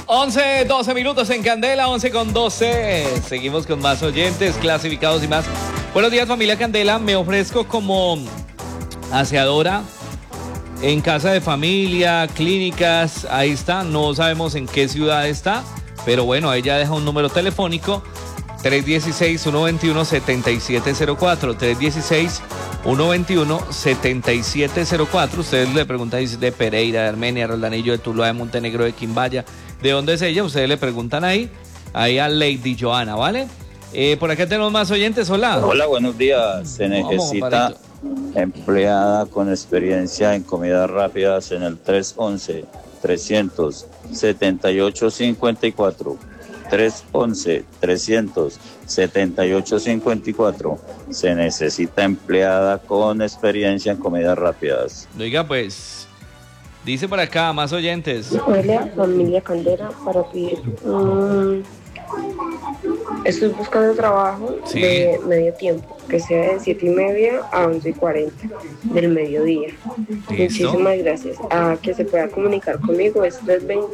11, 12 minutos en Candela, 11:12. Seguimos con más oyentes, clasificados y más. Buenos días, familia Candela. Me ofrezco como aseadora en casa de familia, clínicas. Ahí está, no sabemos en qué ciudad está, pero bueno, ella deja un número telefónico: 316-121-7704. 316-121-7704. Ustedes le preguntan, dice, de Pereira, de Armenia, Roldanillo, de Tuluá, de Montenegro, de Quimbaya. ¿De dónde es ella? Ustedes le preguntan ahí a Lady Joana, ¿vale? Por acá tenemos más oyentes. Hola. Hola, buenos días. Se necesita empleada con experiencia en comidas rápidas en el 311-300-7854. 311-300-7854. Se necesita empleada con experiencia en comidas rápidas. Oiga, pues, dice por acá, más oyentes. Hola, familia Candela, para pedir estoy buscando trabajo de medio tiempo, que sea de 7:30 a 11:40 del mediodía. ¿Listo? Muchísimas gracias. A que se pueda comunicar conmigo es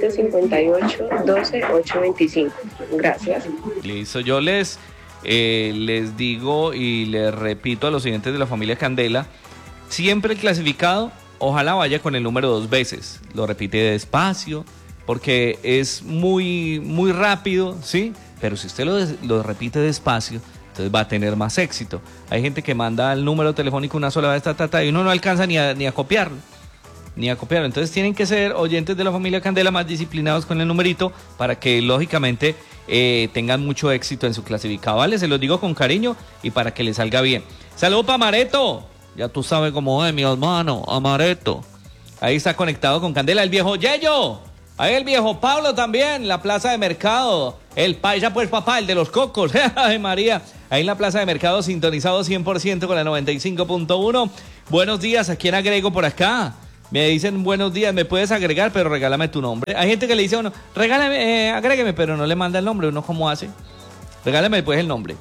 320-58-12-825. Gracias. Listo, yo les digo y les repito a los oyentes de la familia Candela, siempre el clasificado, ojalá vaya con el número 2 veces. Lo repite despacio, porque es muy, muy rápido, ¿sí? Pero si usted lo repite despacio, entonces va a tener más éxito. Hay gente que manda el número telefónico una sola vez, y uno no alcanza ni a copiarlo. Entonces tienen que ser oyentes de la familia Candela más disciplinados con el numerito para que, lógicamente, tengan mucho éxito en su clasificado, ¿vale? Se los digo con cariño y para que les salga bien. Saludos para Amareto. Ya tú sabes cómo es, mi hermano, Amareto. Ahí está conectado con Candela, el viejo Yeyo. Ahí el viejo Pablo también, la plaza de mercado. El paisa, pues, papá, el de los cocos. Ay, María. Ahí en la plaza de mercado, sintonizado 100% con la 95.1. Buenos días, ¿a quién agrego por acá? Me dicen buenos días, me puedes agregar, pero regálame tu nombre. Hay gente que le dice a uno, regálame, agrégueme, pero no le manda el nombre. ¿Uno cómo hace? Regálame después el nombre.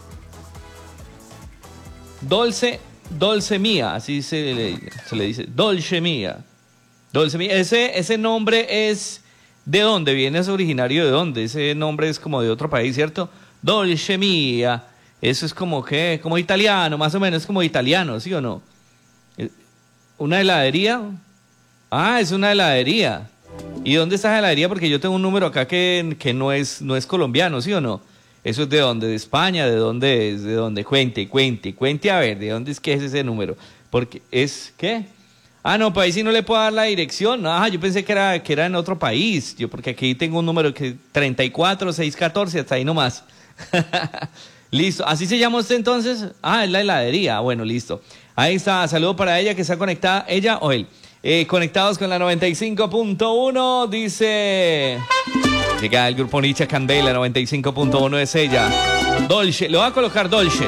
Dolce Mía, así se le dice. Dolce Mía. Ese nombre es... ¿De dónde viene? ¿Es originario de dónde? Ese nombre es como de otro país, ¿cierto? Dolce Mía. Eso es como que, como italiano, más o menos, como italiano, ¿sí o no? ¿Una heladería? Ah, es una heladería. ¿Y dónde está la heladería? Porque yo tengo un número acá que no es colombiano, ¿sí o no? ¿Eso es de dónde? ¿De España? ¿De dónde es? ¿De dónde? Cuente, a ver, ¿de dónde es que es ese número? Porque es, ¿qué? Ah, no, pues ahí sí no le puedo dar la dirección. Ah, yo pensé que era en otro país. Porque aquí tengo un número que 34614, hasta ahí nomás. Listo. ¿Así se llama usted entonces? Ah, es la heladería. Bueno, listo. Ahí está. Saludo para ella que está conectada. ¿Ella o él? Conectados con la 95.1. Dice... Llega el grupo Nicha Candela, 95.1 es ella. Dolce. Le voy a colocar Dolce.